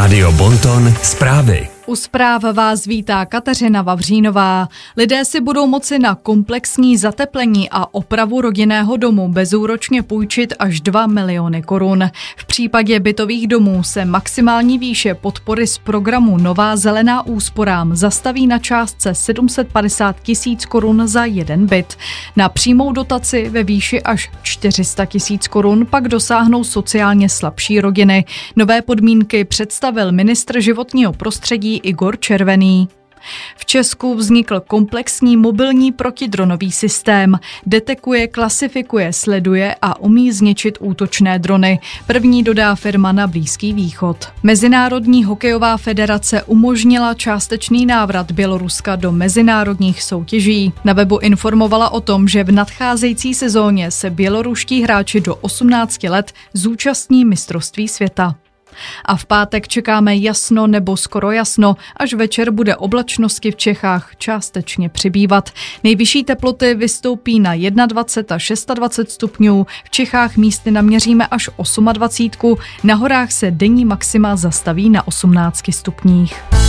Rádio Bonton zprávy. U zpráv vás vítá Kateřina Vavřínová. Lidé si budou moci na komplexní zateplení a opravu rodinného domu bezúročně půjčit až 2 miliony korun. V případě bytových domů se maximální výše podpory z programu Nová zelená úsporám zastaví na částce 750 000 korun za jeden byt. Na přímou dotaci ve výši až 400 000 korun pak dosáhnou sociálně slabší rodiny. Nové podmínky představil ministr životního prostředí Igor Červený. V Česku vznikl komplexní mobilní protidronový systém. Detekuje, klasifikuje, sleduje a umí zničit útočné drony. První dodá firma na Blízký východ. Mezinárodní hokejová federace umožnila částečný návrat Běloruska do mezinárodních soutěží. Na webu informovala o tom, že v nadcházející sezóně se běloruští hráči do 18 let zúčastní mistrovství světa. A v pátek čekáme jasno nebo skoro jasno, až večer bude oblačnosti v Čechách částečně přibývat. Nejvyšší teploty vystoupí na 21 a 26 stupňů, v Čechách místy naměříme až 28, na horách se denní maxima zastaví na 18 stupních.